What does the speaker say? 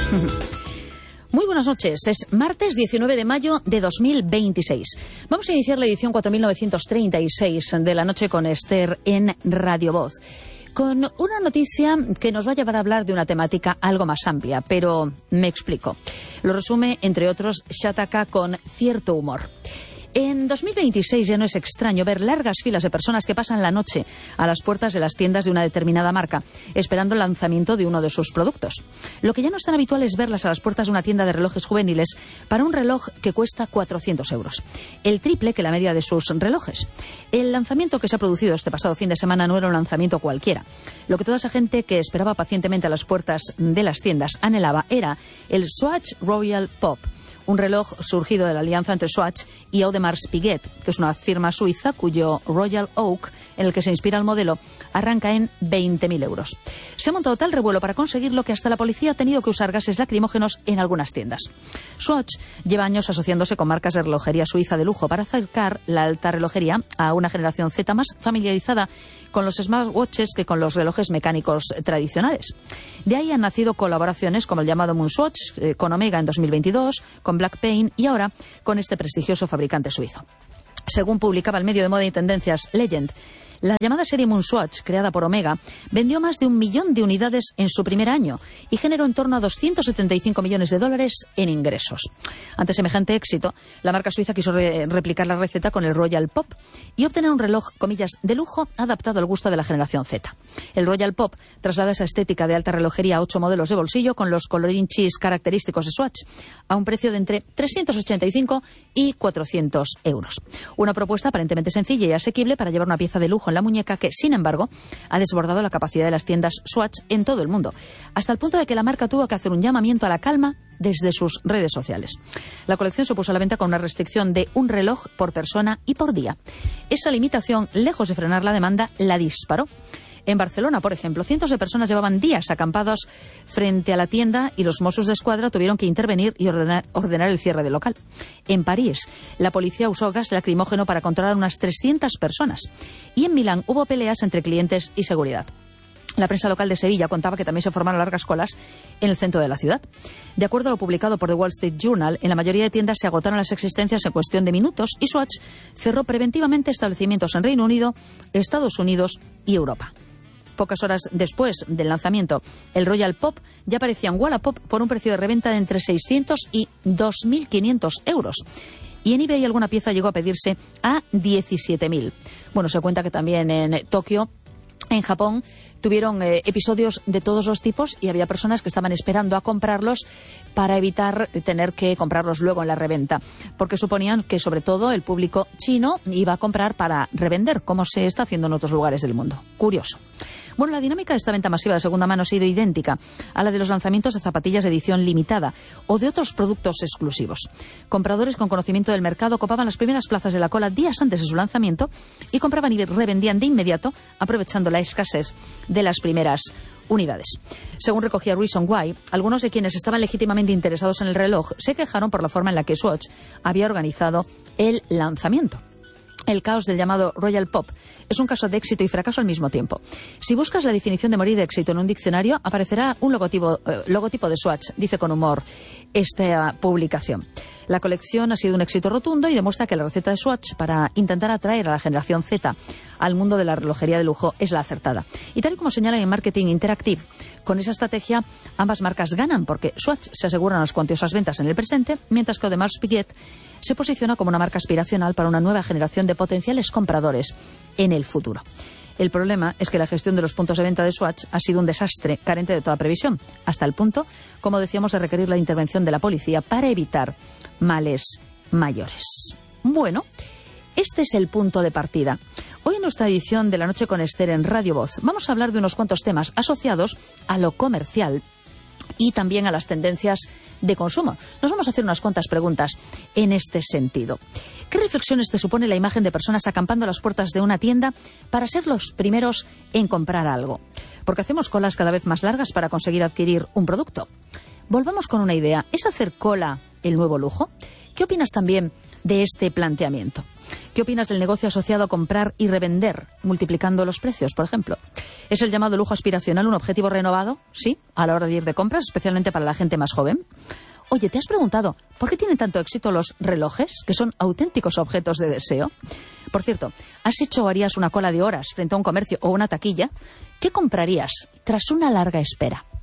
Muy buenas noches, es martes 19 de mayo de 2026. Vamos a iniciar la edición 4936 de La Noche con Esther en Radio Voz, con una noticia que nos va a llevar a hablar de una temática algo más amplia, pero me explico. Lo resume, entre otros, Shataka con cierto humor. En 2026 ya no es extraño ver largas filas de personas que pasan la noche a las puertas de las tiendas de una determinada marca, esperando el lanzamiento de uno de sus productos. Lo que ya no es tan habitual es verlas a las puertas de una tienda de relojes juveniles para un reloj que cuesta 400 euros, el triple que la media de sus relojes. El lanzamiento que se ha producido este pasado fin de semana no era un lanzamiento cualquiera. Lo que toda esa gente que esperaba pacientemente a las puertas de las tiendas anhelaba era el Swatch Royal Pop, un reloj surgido de la alianza entre Swatch y Audemars Piguet, que es una firma suiza cuyo Royal Oak, en el que se inspira el modelo, arranca en 20.000 euros. Se ha montado tal revuelo para conseguirlo que hasta la policía ha tenido que usar gases lacrimógenos en algunas tiendas. Swatch lleva años asociándose con marcas de relojería suiza de lujo para acercar la alta relojería a una generación Z más familiarizada con los smartwatches que con los relojes mecánicos tradicionales. De ahí han nacido colaboraciones como el llamado Moonswatch, con Omega en 2022, con Blackpain y ahora con este prestigioso fabricante suizo. Según publicaba el medio de moda y tendencias Legend, la llamada serie Moonswatch, creada por Omega, vendió más de 1 millón de unidades en su primer año y generó en torno a 275 millones de dólares en ingresos. Ante semejante éxito, la marca suiza quiso replicar la receta con el Royal Pop y obtener un reloj, comillas, de lujo adaptado al gusto de la generación Z. El Royal Pop traslada esa estética de alta relojería a 8 modelos de bolsillo con los colorinchis característicos de Swatch a un precio de entre 385 y 400 euros. Una propuesta aparentemente sencilla y asequible para llevar una pieza de lujo en la muñeca que, sin embargo, ha desbordado la capacidad de las tiendas Swatch en todo el mundo, hasta el punto de que la marca tuvo que hacer un llamamiento a la calma desde sus redes sociales. La colección se puso a la venta con una restricción de un reloj por persona y por día. Esa limitación, lejos de frenar la demanda, la disparó. En Barcelona, por ejemplo, cientos de personas llevaban días acampados frente a la tienda y los Mossos d'Esquadra tuvieron que intervenir y ordenar el cierre del local. En París, la policía usó gas lacrimógeno para controlar unas 300 personas. Y en Milán hubo peleas entre clientes y seguridad. La prensa local de Sevilla contaba que también se formaron largas colas en el centro de la ciudad. De acuerdo a lo publicado por The Wall Street Journal, en la mayoría de tiendas se agotaron las existencias en cuestión de minutos y Swatch cerró preventivamente establecimientos en Reino Unido, Estados Unidos y Europa. Pocas horas después del lanzamiento, el Royal Pop ya aparecía en Wallapop por un precio de reventa de entre 600 y 2.500 euros. Y en eBay alguna pieza llegó a pedirse a 17.000. Bueno, se cuenta que también en Tokio, en Japón, tuvieron episodios de todos los tipos y había personas que estaban esperando a comprarlos para evitar tener que comprarlos luego en la reventa, porque suponían que sobre todo el público chino iba a comprar para revender, como se está haciendo en otros lugares del mundo. Curioso. Bueno, la dinámica de esta venta masiva de segunda mano ha sido idéntica a la de los lanzamientos de zapatillas de edición limitada o de otros productos exclusivos. Compradores con conocimiento del mercado copaban las primeras plazas de la cola días antes de su lanzamiento y compraban y revendían de inmediato, aprovechando la escasez de las primeras unidades. Según recogía Reason Why, algunos de quienes estaban legítimamente interesados en el reloj se quejaron por la forma en la que Swatch había organizado el lanzamiento. El caos del llamado Royal Pop es un caso de éxito y fracaso al mismo tiempo. Si buscas la definición de morir de éxito en un diccionario, aparecerá un logotipo de Swatch, dice con humor esta publicación. La colección ha sido un éxito rotundo y demuestra que la receta de Swatch para intentar atraer a la generación Z al mundo de la relojería de lujo es la acertada. Y tal y como señalan en Marketing Interactive, con esa estrategia ambas marcas ganan porque Swatch se asegura unas cuantiosas ventas en el presente, mientras que Audemars Piguet se posiciona como una marca aspiracional para una nueva generación de potenciales compradores en el futuro. El problema es que la gestión de los puntos de venta de Swatch ha sido un desastre, carente de toda previsión, hasta el punto, como decíamos, de requerir la intervención de la policía para evitar males mayores. Bueno, este es el punto de partida. Hoy en nuestra edición de La Noche con Esther en Radio Voz vamos a hablar de unos cuantos temas asociados a lo comercial y también a las tendencias de consumo. Nos vamos a hacer unas cuantas preguntas en este sentido. ¿Qué reflexiones te supone la imagen de personas acampando a las puertas de una tienda para ser los primeros en comprar algo? Porque hacemos colas cada vez más largas para conseguir adquirir un producto. Volvamos con una idea. ¿Es hacer cola el nuevo lujo? ¿Qué opinas también de este planteamiento? ¿Qué opinas del negocio asociado a comprar y revender, multiplicando los precios, por ejemplo? ¿Es el llamado lujo aspiracional un objetivo renovado? Sí, a la hora de ir de compras, especialmente para la gente más joven. Oye, ¿te has preguntado por qué tienen tanto éxito los relojes, que son auténticos objetos de deseo? Por cierto, ¿has hecho o harías una cola de horas frente a un comercio o una taquilla? ¿Qué comprarías tras una larga espera?